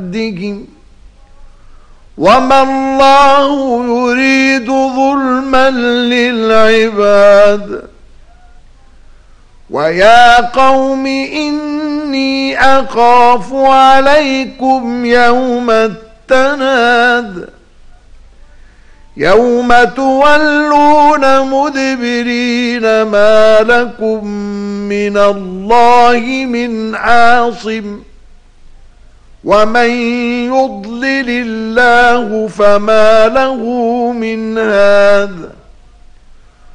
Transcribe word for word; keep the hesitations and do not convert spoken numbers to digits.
حدهم وما الله يريد ظلما للعباد. ويا قوم إني أخاف عليكم يوم التناد يوم تولون مدبرين ما لكم من الله من عاصم ومن يضلل الله فما له من هاد.